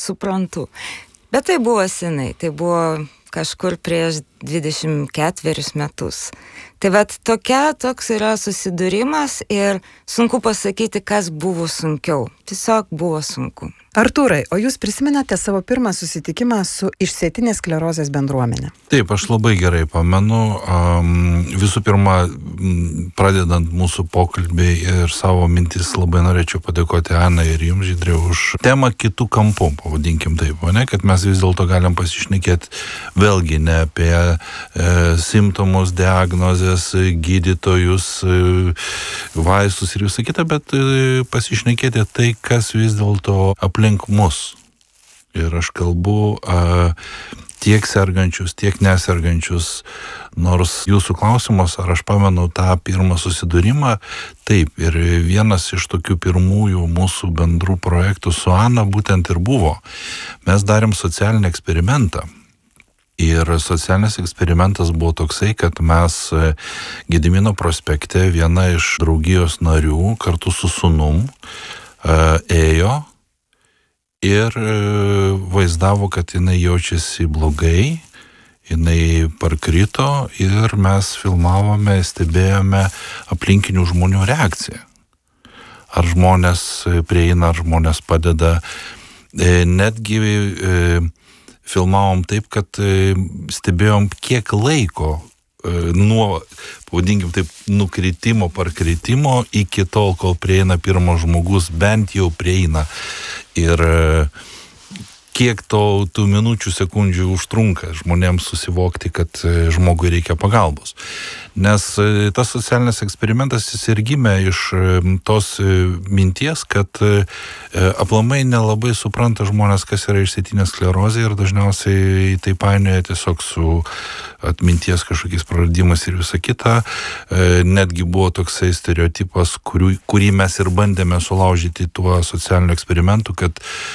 suprantu. Bet tai buvo senai, tai buvo kažkur prieš 24 metus. Tai vat toks yra susidūrimas ir sunku pasakyti, kas buvo sunkiau. Tiesiog buvo sunku. Artūrai, o jūs prisimenate savo pirmą susitikimą su išsėtinės sklerozės bendruomenė? Taip, aš labai gerai pamenu. Visų pirma, pradedant mūsų pokalbį ir savo mintis, labai norėčiau padėkoti Anai ir jums, Žydrė, už temą kitų kampų, pavadinkim taip, ne? Kad mes vis dėlto galim pasišnekėti vėlgi ne apie simptomus, diagnozės, gydytojus, vaistus ir visą kitą, bet pasišnekėti tai, kas vis dėlto aplink mus. Ir aš kalbu tiek sergančius, tiek nesergančius, nors jūsų klausimas, ar aš pamenu tą pirmą susidūrimą, taip, ir vienas iš tokių pirmųjų mūsų bendrų projektų su Ana būtent ir buvo. Mes darėm socialinį eksperimentą. Ir socialinis eksperimentas buvo toksai, kad mes Gedimino prospekte viena iš draugijos narių kartu su sūnum ėjo ir vaizdavo, kad jinai jaučiasi blogai, jinai parkrito ir mes filmavome, stebėjome aplinkinių žmonių reakciją. Ar žmonės prieina, ar žmonės padeda. Netgi filmavom taip, kad stebėjom kiek laiko nuo, pavadinkim taip, nukritimo, parkritimo iki tol, kol prieina pirmas žmogus, bent jau prieina. Ir kiek tų minučių, sekundžių užtrunka žmonėms susivokti, kad žmogui reikia pagalbos. Nes tas socialinis eksperimentas jis ir gimė iš tos minties, kad aplamai nelabai supranta žmonės, kas yra išsėtinė sklerozė ir dažniausiai tai painioja tiesiog su atminties kažkokiais praradimais ir visa kita. Netgi buvo toksai stereotipas, kurį mes ir bandėme sulaužyti tuo socialiniu eksperimentu, kad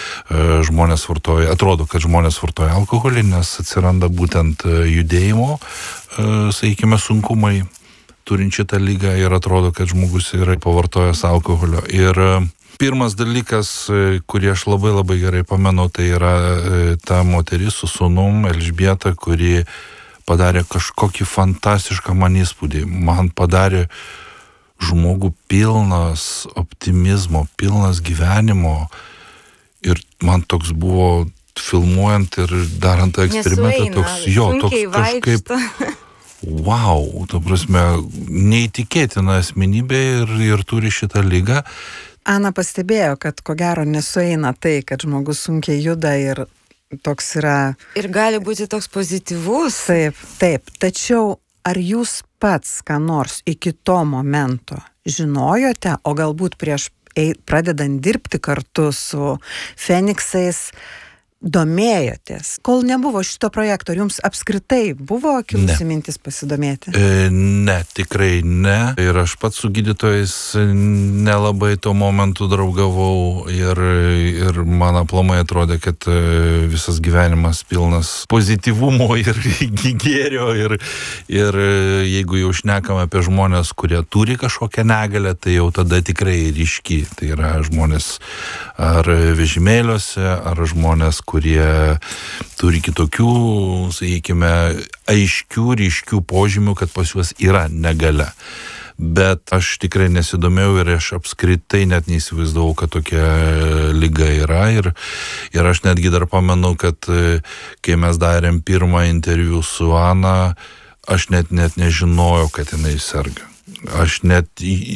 atrodo, kad žmonės vartoja alkoholį, nes atsiranda būtent judėjimo, sakykime, sunkumai turinčią tą ligą ir atrodo, kad žmogus yra pavartojęs alkoholio. Ir pirmas dalykas, kurį aš labai labai gerai pamenu, tai yra ta moteris su sūnum Elžbieta, kuri padarė kažkokį fantastišką man įspūdį. Man padarė žmogų pilnas optimizmo, pilnas gyvenimo. Ir man toks buvo, filmuojant ir darant tą eksperimentą, toks kažkaip, wow, ta prasme, neįtikėtina asmenybė ir turi šitą ligą. Ana pastebėjo, kad ko gero nesueina tai, kad žmogus sunkiai juda ir toks yra... Ir gali būti toks pozityvus. Taip. Tačiau ar jūs pats, ką nors iki to momento žinojote, o galbūt prieš pradedant dirbti kartu su Feniksais, domėjotės? Kol nebuvo šito projekto, ar jums apskritai buvo kilusi mintis pasidomėti? Ne, tikrai ne. Ir aš pats su gydytojais nelabai tuo momentu draugavau ir man aplamai atrodė, kad visas gyvenimas pilnas pozityvumo ir gėrio ir jeigu jau šnekam apie žmonės, kurie turi kažkokią negalią, tai jau tada tikrai ryški. Tai yra žmonės ar vežimėliuose, ar žmonės, kurie turi kitokių, sakykime, aiškių, ryškių požymių, kad pas juos yra negalia. Bet aš tikrai nesidomėjau ir aš apskritai net neįsivaizdavau, kad tokia liga yra. Ir aš netgi dar pamenu, kad kai mes darėm pirmą interviu su Ana, aš net nežinojau, kad jinai serga. Aš net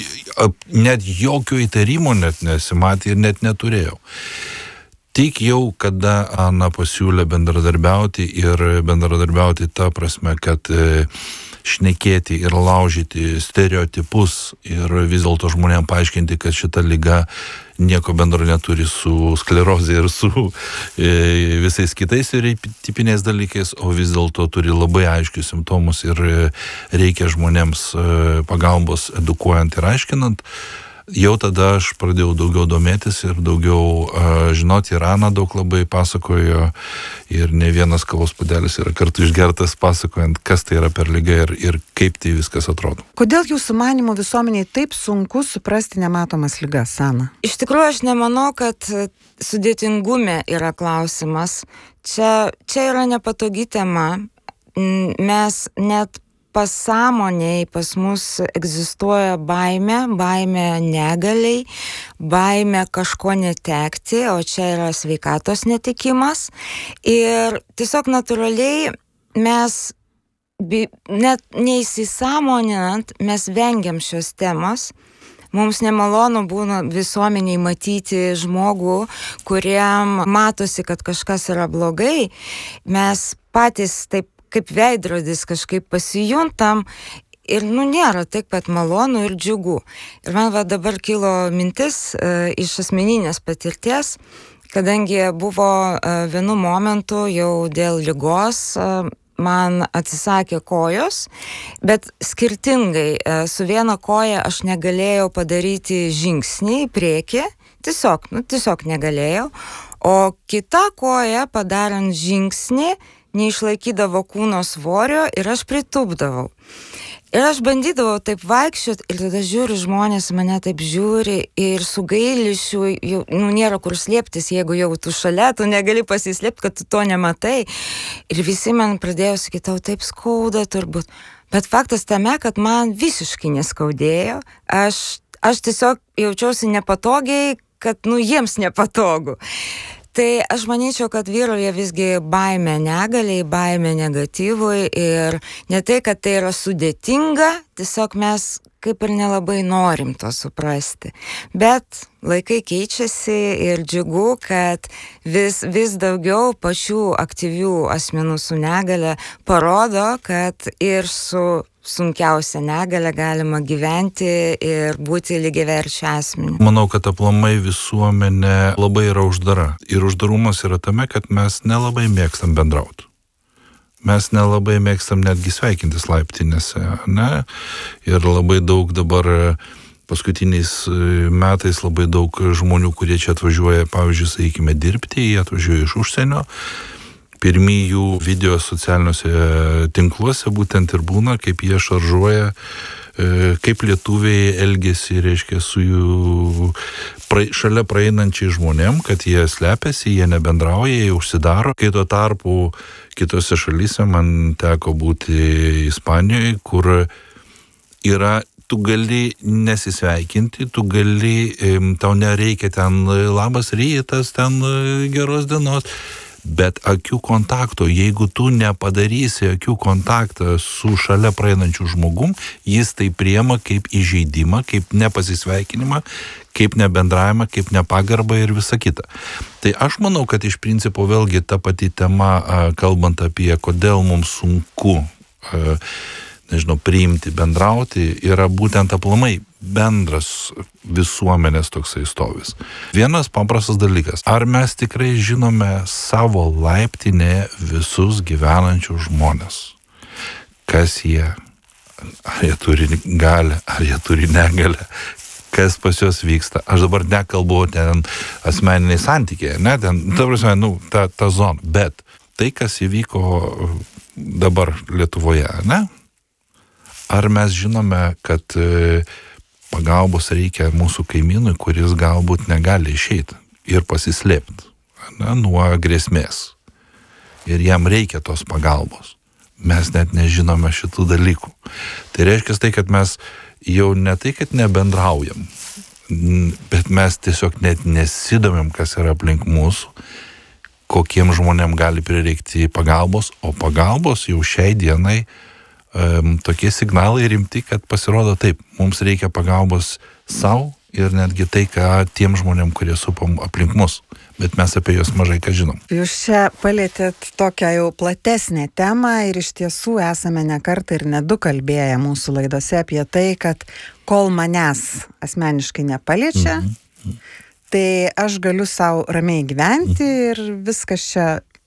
jokio įtarimo net nesimatė ir net neturėjau. Tik jau, kada Ana pasiūlė bendradarbiauti ta prasme, kad šnekėti ir laužyti stereotipus ir vis dėlto žmonėms paaiškinti, kad šita liga nieko bendro neturi su sklerozė ir su visais kitais tipiniais dalykais, o vis dėlto turi labai aiškius simptomus ir reikia žmonėms pagalbos edukuojant ir aiškinant. Jau tada aš pradėjau daugiau domėtis ir daugiau žinoti, ir Ana daug labai pasakojo, ir ne vienas kavos puodelis yra kartu išgertas pasakojant, kas tai yra per liga ir kaip tai viskas atrodo. Kodėl jūsų manymu visuomeniai taip sunku suprasti nematomas ligas, Ana? Iš tikrųjų, aš nemanau, kad sudėtingume yra klausimas. Čia yra nepatogi tema. Mes net pasąmoniai pas mus egzistuoja baimė negaliai, baimė kažko netekti, o čia yra sveikatos netekimas. Ir tiesiog natūraliai mes, net neįsisąmoninant, mes vengiam šios temos. Mums nemalonu būna visuomeniai matyti žmogų, kuriam matosi, kad kažkas yra blogai. Mes patys taip kaip veidrodis kažkaip pasijuntam ir nėra taip pat malonu ir džiugu. Ir man dabar kilo mintis iš asmeninės patirties, kadangi buvo vienu momentu jau dėl ligos man atsisakė kojos, bet skirtingai su viena koja aš negalėjau padaryti žingsnį į priekį, tiesiog negalėjau, o kita koja padarant žingsnį neišlaikydavo kūno svorio ir aš pritūpdavau. Ir aš bandydavau taip vaikščioti ir tada žiūriu, žmonės mane taip žiūri ir su gailesčiu, nėra kur slėptis, jeigu jau tu šalia, tu negali pasislėpti, kad tu to nematai. Ir visi man pradėjo sakyti, tau taip skauda turbūt. Bet faktas tame, kad man visiškai neskaudėjo. Aš tiesiog jaučiausi nepatogiai, kad jiems nepatogu. Tai aš manyčiau, kad vyrauja visgi baimė negaliai, baimė negatyvui ir ne tai, kad tai yra sudėtinga, tiesiog mes kaip ir nelabai norim to suprasti. Bet laikai keičiasi ir džiugu, kad vis daugiau pačių aktyvių asmenų su negale parodo, kad ir su sunkiausia negalia galima gyventi ir būti lygiaverčiu asmeniu. Manau, kad aplamai visuomenė labai yra uždara. Ir uždarumas yra tame, kad mes nelabai mėgstam bendrauti. Mes nelabai mėgstam netgi sveikintis laiptinėse, ne? Ir labai daug dabar paskutiniais metais labai daug žmonių, kurie čia atvažiuoja, pavyzdžiui, sakykime, dirbti, jie atvažiuoja iš užsienio. Pirmi jų video socialiniuose tinkluose būtent ir būna, kaip jie šaržuoja, kaip lietuviai elgesi, reiškia, su jų šalia praeinančiai žmonėm, kad jie slepiasi, jie nebendrauja, jie užsidaro. Kai tuo tarpu kitose šalyse man teko būti Ispanijoje, kur yra, tu gali nesisveikinti, tau nereikia ten labas rytas, ten geros dienos. Bet akių kontakto, jeigu tu nepadarysi akių kontaktą su šalia praeinančiu žmogum, jis tai priima kaip įžeidimą, kaip nepasisveikinimą, kaip nebendravimą, kaip nepagarbą ir visa kita. Tai aš manau, kad iš principo vėlgi ta pati tema, kalbant apie kodėl mums sunku, priimti, bendrauti, yra būtent aplamai bendras visuomenės toksai stovis. Vienas paprastas dalykas. Ar mes tikrai žinome savo laiptinėje visus gyvenančius žmonės? Kas jie? Ar jie turi galią? Ar jie turi negalę? Kas pas juos vyksta? Aš dabar nekalbu ten asmeniniai santykiai, ne? Ten, ta prasme, ta zona. Bet tai, kas įvyko dabar Lietuvoje, ne? Ar mes žinome, kad pagalbos reikia mūsų kaimynui, kuris galbūt negali išeiti ir pasislėpti nuo grėsmės. Ir jam reikia tos pagalbos. Mes net nežinome šitų dalykų. Tai reiškia tai, kad mes jau ne tai, kad nebendraujam, bet mes tiesiog net nesidomim, kas yra aplink mūsų, kokiem žmonėm gali prireikti pagalbos, o pagalbos jau šiai dienai tokie signalai rimti, kad pasirodo taip, mums reikia pagalbos savo ir netgi tai, ką tiem žmonėm, kurie supam aplink mus, bet mes apie juos mažai ką žinom. Jūs čia palėtėt tokią jau platesnę temą ir iš tiesų esame ne kartą ir ne du kalbėję mūsų laidose apie tai, kad kol manęs asmeniškai nepaliečia, tai aš galiu savo ramiai gyventi ir viskas čia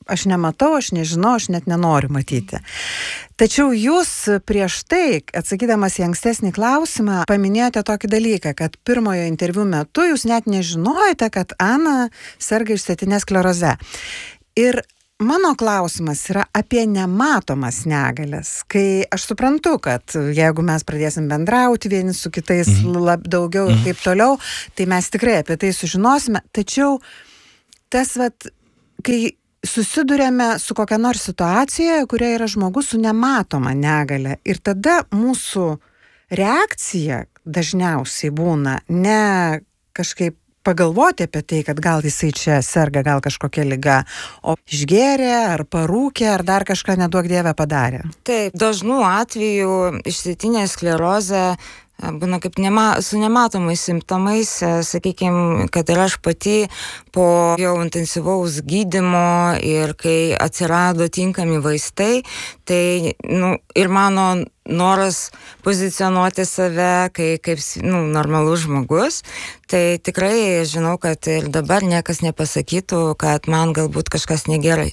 aš nematau, aš nežinau, aš net nenoriu matyti. Tačiau jūs prieš tai, atsakydamas į ankstesnį klausimą, paminėjote tokį dalyką, kad pirmojo interviu metu jūs net nežinojote, kad Ana serga išsėtinė skleroze. Ir mano klausimas yra apie nematomas negalias, kai aš suprantu, kad jeigu mes pradėsim bendrauti vieni su kitais daugiau ir taip toliau, tai mes tikrai apie tai sužinosime, tačiau tas kai susidurėme su kokia nors situacija, kurioje yra žmogus su nematoma negalia ir tada mūsų reakcija dažniausiai būna ne kažkaip pagalvoti apie tai, kad gal jisai čia serga, gal kažkokia liga, o išgėrė, ar parūkė, ar dar kažką neduok Dieve padarė. Taip, dažnų atvejų išsėtinė sklerozė būna kaip su nematomais simptomais, sakykime, kad ir aš pati po jau intensyvaus gydymo ir kai atsirado tinkami vaistai, tai ir mano noras pozicionuoti save kaip normalus žmogus, tai tikrai žinau, kad ir dabar niekas nepasakytų, kad man galbūt kažkas negerai.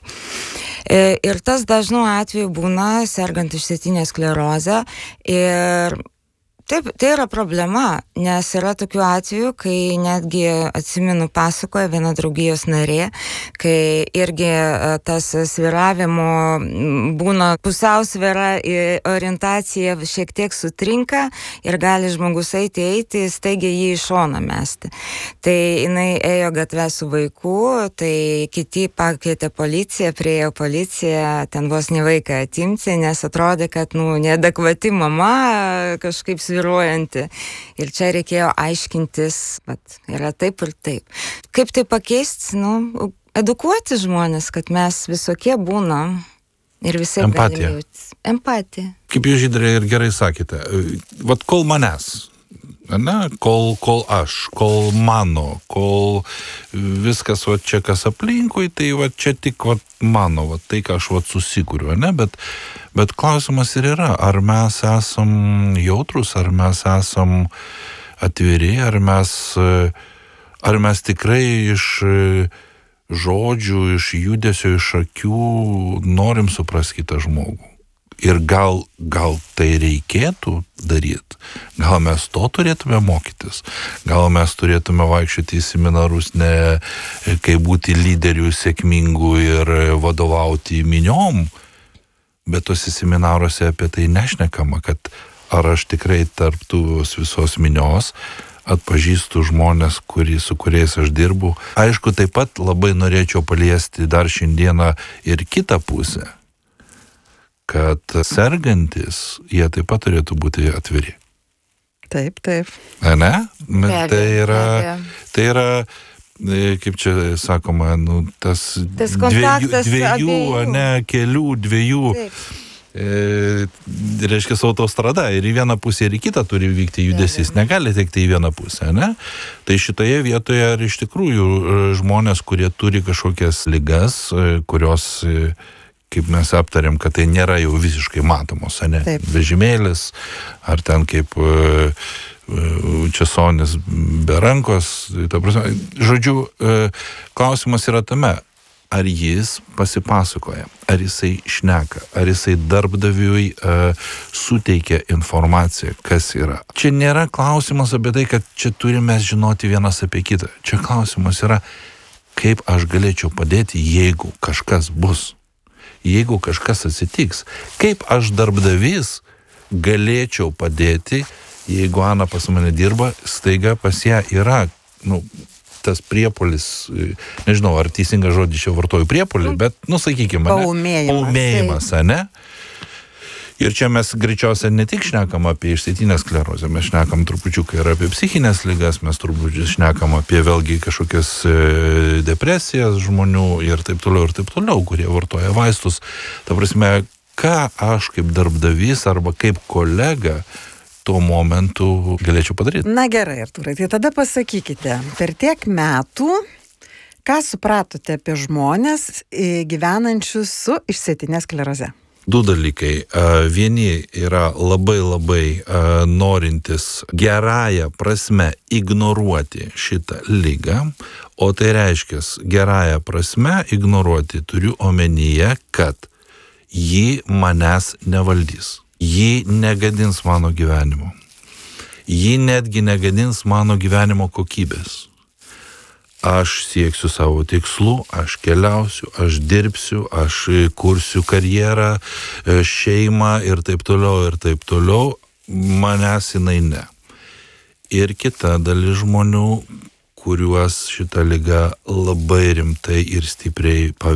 Ir tas dažnų atveju būna sergant išsėtinę sklerozę ir taip, tai yra problema, nes yra tokių atvejų, kai netgi, atsimenu, pasakoja viena draugijos narė, kai irgi tas svyravimo būna pusiausvyra, orientacija šiek tiek sutrinka ir gali žmogus eiti, staigiai jį iš šono mesti. Tai jinai ėjo gatvę su vaiku, tai kiti pakvietė policiją, priėjo policija, ten vos ne vaiką atimti, nes atrodė, kad neadekvati mama kažkaip svyruojanti. Ir čia reikėjo aiškintis, yra taip ir taip. Kaip tai pakeisti? Edukuoti žmonės, kad mes visokie būnam ir visi Empatija. Empatija. Kaip jūs, Žydrė, ir gerai sakėte, kol manęs, kol aš, kol mano, kol viskas čia kas aplinkui, tai čia tik mano, tai ką aš susikuriu, bet klausimas ir yra, ar mes esam jautrus, ar mes esam atviri, ar mes tikrai iš žodžių, iš judesio, iš akių norim suprasti kitą žmogų. Ir gal tai reikėtų daryti, gal mes to turėtume mokytis, gal mes turėtume vaikščioti į seminarus ne kaip būti lyderių sėkmingų ir vadovauti miniom, bet tose seminaruose apie tai nešnekama, kad ar aš tikrai tarp tos visos minios atpažįstu žmonės, su kuriais aš dirbu. Aišku, taip pat labai norėčiau paliesti dar šiandieną ir kitą pusę, kad sergantis, jie taip pat turėtų būti atviri. Taip. Ne? Tai yra, kaip čia sakoma, tas dviejų, kelių, dviejų. Reiškia, autostrada ir į vieną pusę ir į kitą turi vykti judesys. Negali tekti į vieną pusę, ne? Tai šitoje vietoje ir iš tikrųjų žmonės, kurie turi kažkokias ligas, kurios, kaip mes aptarėm, kad tai nėra jau visiškai matomos, ne? Taip. Vežimėlis, ar ten kaip česonis be rankos. Žodžiu, klausimas yra tame, ar jis pasipasakoja, ar jisai šneka, ar jisai darbdaviui suteikia informaciją, kas yra. Čia nėra klausimas apie tai, kad čia turime žinoti vienas apie kitą. Čia klausimas yra, kaip aš galėčiau padėti, jeigu kažkas bus. Jeigu kažkas atsitiks, kaip aš darbdavys galėčiau padėti, jeigu Ana pas mane dirba, staiga pas ją yra, tas priepuolis, nežinau, ar teisinga žodį čia vartoju priepuolį, bet, sakykime, paūmėjimas, ne? Ir čia mes greičiausiai ne tik šnekam apie išsėtinę sklerozę, mes šnekam trupučiuką ir apie psichinės ligas, mes turbūt šnekam apie vėlgi kažkokias depresijas žmonių ir taip toliau, kurie vartoja vaistus. Ta prasme, ką aš kaip darbdavys arba kaip kolega tuo momentu galėčiau padaryti? Na gerai, Artūrai, tai tada pasakykite, per tiek metų, ką supratote apie žmonės gyvenančius su išsėtinė skleroze? Du dalykai. Vieni yra labai norintis gerąją prasme ignoruoti šitą ligą, o tai reiškia gerąją prasme ignoruoti turiu omenyje, kad ji manęs nevaldys. Ji negadins mano gyvenimo. Ji netgi negadins mano gyvenimo kokybės. Aš sieksiu savo tikslų, aš keliausiu, aš dirbsiu, aš kursiu karjerą, šeimą ir taip toliau, manęs jinai ne. Ir kita dalis žmonių, kuriuos šita liga labai rimtai ir stipriai